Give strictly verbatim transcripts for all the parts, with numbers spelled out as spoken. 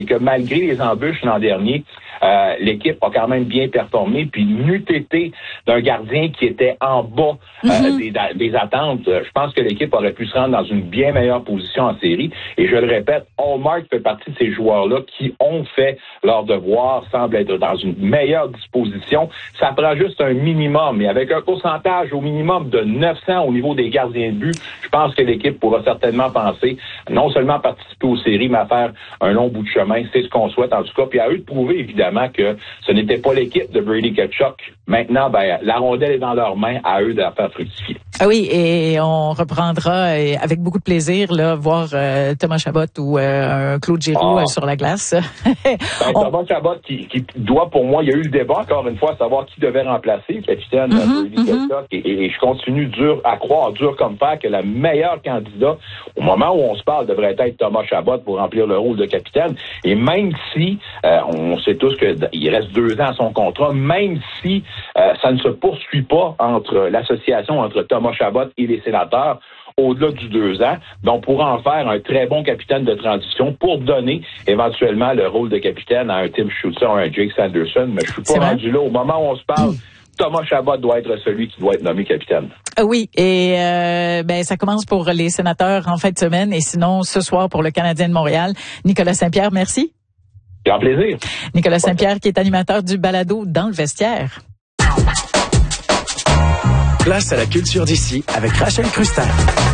et que malgré les embûches l'an dernier, euh, l'équipe a quand même bien performé, puis n'eût été d'un gardien qui était en bas euh, mm-hmm. des, des attentes. Je pense que l'équipe aurait pu se rendre dans une bien meilleure position en série. Et je le répète, Ullmark fait partie de ces joueurs-là qui ont fait leur devoir, semblent être dans une meilleure disposition. Ça prend juste un minimum, et avec un pourcentage au minimum de neuf cents au niveau des gardiens de but, je pense que l'équipe pourra certainement penser non seulement participer aux séries, mais à faire un long bout de chemin. C'est ce qu'on souhaite en tout cas. Puis à eux de prouver évidemment que ce n'était pas l'équipe de Brady Tkachuk. Maintenant, ben, la rondelle est dans leurs mains, à eux de la faire fructifier. Ah oui, et on reprendra avec beaucoup de plaisir là voir euh, Thomas Chabot ou euh, Claude Giroux oh. sur la glace. ben, on... Thomas Chabot qui, qui doit, pour moi, il y a eu le débat encore une fois, à savoir qui devait remplacer le capitaine mm-hmm, Brady Tkachuk. Mm-hmm. Et, et je continue dur à croire, dur comme fer, que la meilleure candidat, au moment où on se parle, devrait être Thomas Chabot pour remplir le rôle de capitaine. Et même si, euh, on sait tous qu'il reste deux ans à son contrat, même si euh, ça ne se poursuit pas entre l'association entre Thomas Chabot et les Sénateurs, au-delà du deux ans, ben on pourra en faire un très bon capitaine de transition pour donner éventuellement le rôle de capitaine à un Tim Schutzer ou un Jake Sanderson. Mais je suis pas rendu là. Au moment où on se parle, Thomas Chabot doit être celui qui doit être nommé capitaine. Oui, et euh, ben ça commence pour les Sénateurs en fin de semaine, et sinon ce soir pour le Canadien de Montréal. Nicolas Saint-Pierre, merci. C'est un plaisir. Nicolas Saint-Pierre qui est animateur du balado Dans le vestiaire. Place à la culture d'ici avec Rachel Crustin.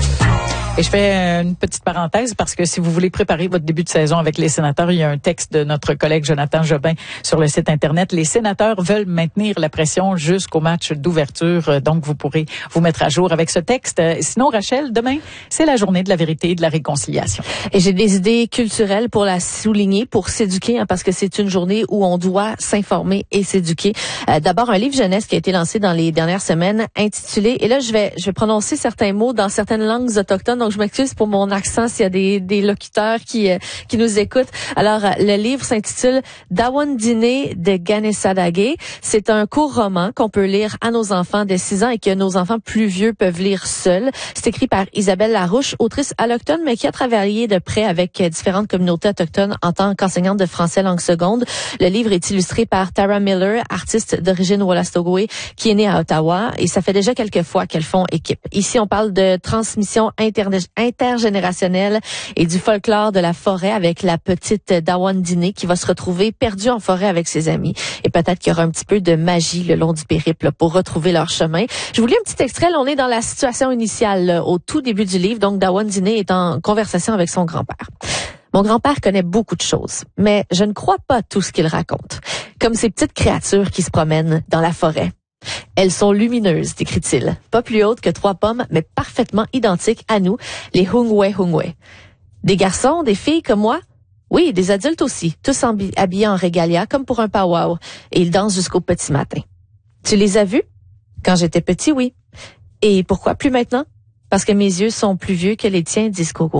Et je fais une petite parenthèse parce que si vous voulez préparer votre début de saison avec les Sénateurs, il y a un texte de notre collègue Jonathan Jobin sur le site Internet. Les Sénateurs veulent maintenir la pression jusqu'au match d'ouverture. Donc, vous pourrez vous mettre à jour avec ce texte. Sinon, Rachel, demain, c'est la journée de la vérité et de la réconciliation. Et j'ai des idées culturelles pour la souligner, pour s'éduquer, hein, parce que c'est une journée où on doit s'informer et s'éduquer. Euh, d'abord, un livre jeunesse qui a été lancé dans les dernières semaines, intitulé, et là, je vais, je vais prononcer certains mots dans certaines langues autochtones. Donc, je m'excuse pour mon accent s'il y a des, des locuteurs qui, euh, qui nous écoutent. Alors, le livre s'intitule Dawandine de Ganesadage. C'est un court roman qu'on peut lire à nos enfants de six ans et que nos enfants plus vieux peuvent lire seuls. C'est écrit par Isabelle Larouche, autrice allochtone, mais qui a travaillé de près avec différentes communautés autochtones en tant qu'enseignante de français langue seconde. Le livre est illustré par Tara Miller, artiste d'origine Wolastoqey, qui est née à Ottawa, et ça fait déjà quelques fois qu'elles font équipe. Ici, on parle de transmission interne intergénérationnelle et du folklore de la forêt avec la petite Dawandine qui va se retrouver perdue en forêt avec ses amis. Et peut-être qu'il y aura un petit peu de magie le long du périple pour retrouver leur chemin. Je vous lis un petit extrait. Là, on est dans la situation initiale là, au tout début du livre. Donc, Dawandine est en conversation avec son grand-père. Mon grand-père connaît beaucoup de choses, mais je ne crois pas tout ce qu'il raconte. Comme ces petites créatures qui se promènent dans la forêt. Elles sont lumineuses, décrit-il. Pas plus hautes que trois pommes, mais parfaitement identiques à nous, les Hungwe Hungwe. Des garçons, des filles comme moi? Oui, des adultes aussi, tous habillés en régalia, comme pour un powwow. Et ils dansent jusqu'au petit matin. Tu les as vus? Quand j'étais petit, oui. Et pourquoi plus maintenant? Parce que mes yeux sont plus vieux que les tiens, dit Coco.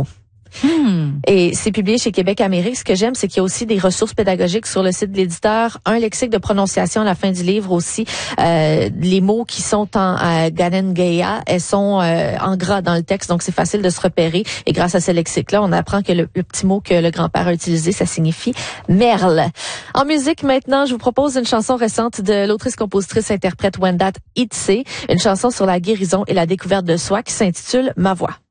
Hmm. Et c'est publié chez Québec Amérique. Ce que j'aime, c'est qu'il y a aussi des ressources pédagogiques sur le site de l'éditeur, un lexique de prononciation à la fin du livre aussi. Euh, les mots qui sont en euh, Ganengeya, elles sont euh, en gras dans le texte, donc c'est facile de se repérer. Et grâce à ce lexique-là, on apprend que le, le petit mot que le grand-père a utilisé, ça signifie merle. En musique, maintenant, je vous propose une chanson récente de l'autrice-compositrice-interprète Wendat Itse, une chanson sur la guérison et la découverte de soi qui s'intitule Ma voix.